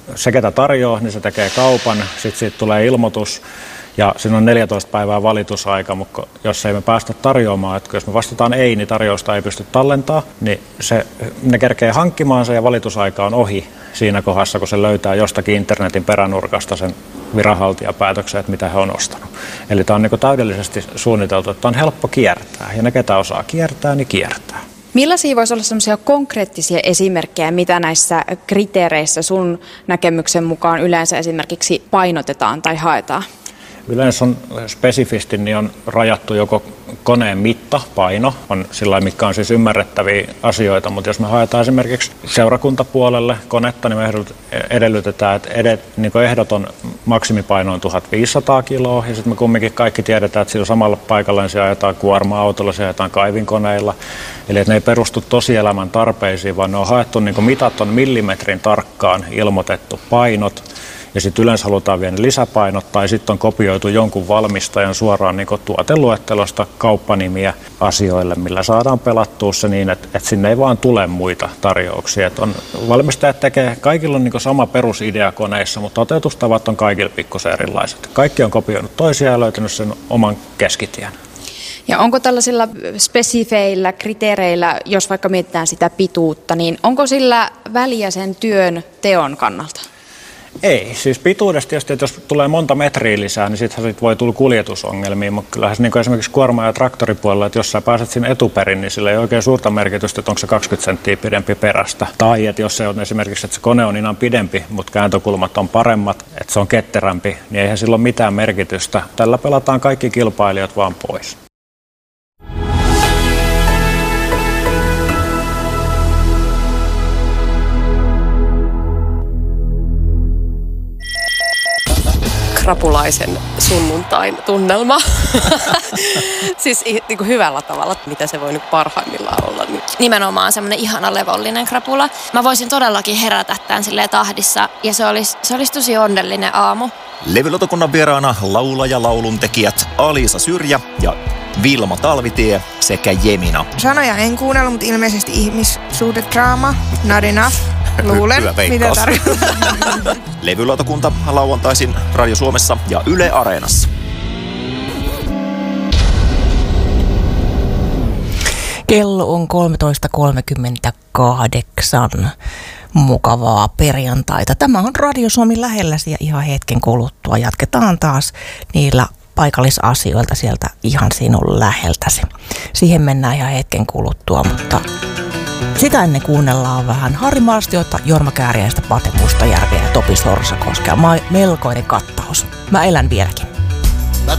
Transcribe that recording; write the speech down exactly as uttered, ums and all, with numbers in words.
se, ketä tarjoaa, niin se tekee kaupan, sitten siitä tulee ilmoitus ja siinä on neljätoista päivää valitusaika, mutta jos ei me päästä tarjoamaan, että jos me vastataan ei, niin tarjousta ei pysty tallentaa, niin se, ne kerkee hankkimaan sen ja valitusaika on ohi siinä kohdassa, kun se löytää jostakin internetin peränurkasta sen viranhaltijapäätöksen, että mitä he on ostanut. Eli tämä on niin kuin täydellisesti suunniteltu, että on helppo kiertää ja ne, ketä osaa kiertää, niin kiertää. Millaisia voisi olla sellaisia konkreettisia esimerkkejä, mitä näissä kriteereissä sun näkemyksen mukaan yleensä esimerkiksi painotetaan tai haetaan? Yleensä on spesifisti, niin on rajattu joko koneen mitta, paino, on sillä mikä on siis ymmärrettäviä asioita, mutta jos me haetaan esimerkiksi seurakuntapuolelle konetta, niin me edellytetään, että edet, niin ehdoton maksimipaino on tuhatviisisataa kiloa, ja sitten me kumminkin kaikki tiedetään, että sillä samalla paikalla niin se ajetaan kuorma-autolla, se ajetaan kaivinkoneilla, eli että ne ei perustu tosielämän tarpeisiin, vaan ne on haettu niin mitaton millimetrin tarkkaan ilmoitettu painot, ja sitten yleensä halutaan vielä lisäpainot, tai sitten on kopioitu jonkun valmistajan suoraan niin tuoteluettelosta kauppanimiä asioille, millä saadaan pelattua se niin, että, että sinne ei vaan tule muita tarjouksia. Että on, valmistajat tekee, kaikilla on niin sama perusidea koneissa, mutta toteutustavat on kaikilla pikkusen erilaiset. Kaikki on kopioinut toisiaan ja löytänyt sen oman keskitien. Ja onko tällaisilla spesifeillä kriteereillä, jos vaikka mietitään sitä pituutta, niin onko sillä väliä sen työn teon kannalta? Ei, siis pituudesta tietysti, että jos tulee monta metriä lisää, niin sittenhän sit voi tulla kuljetusongelmia, mutta kyllähän se niin esimerkiksi kuorma- ja traktoripuolella, että jos sä pääset sinne etuperin, niin sillä ei oikein suurta merkitystä, että onko se kaksikymmentä senttiä pidempi perästä. Tai että jos se on esimerkiksi, että se kone on ihan pidempi, mutta kääntökulmat on paremmat, että se on ketterämpi, niin eihän sillä ole mitään merkitystä. Tällä pelataan kaikki kilpailijat vaan pois. Krapulaisen sunnuntain tunnelma. Siis niin kuin hyvällä tavalla, mitä se voi nyt parhaimmillaan olla nyt. Nimenomaan semmoinen ihana levollinen krapula. Mä voisin todellakin herätä tämän silleen tahdissa ja se olisi, se olisi tosi onnellinen aamu. Levylautakunnan vieraana laulaja lauluntekijät Alisa Syrjä ja Vilma Talvitie sekä Jemina. Sanoja en kuunnella, mutta ilmeisesti ihmissuhdedraama. Not enough. Luulen, mitä tarkoittaa. Levylautakunta lauantaisin Radio Suomessa ja Yle Areenassa. Kello on kolmetoista kolmekymmentäkahdeksan. Mukavaa perjantaita. Tämä on Radio Suomi lähelläsi ja ihan hetken kuluttua jatketaan taas niillä paikallisasioilta sieltä ihan sinun läheltäsi. Siihen mennään ihan hetken kuluttua, mutta sitä ennen kuunnellaan vähän Harri Marstiota, Jorma Kääriäistä, Pate Mustajärveä ja Topi Sorsakoskea. Melkoinen kattaus. Mä elän vieläkin.